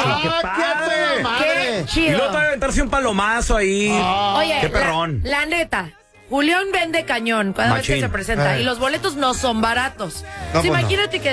¡Qué padre! Qué Y chido. luego todavía aventarse un palomazo ahí. Oye, ¡Qué perrón! la neta, Julián vende cañón cada vez que Machín. se presenta. Y los boletos no son baratos. No, Sí, pues no. imagínate que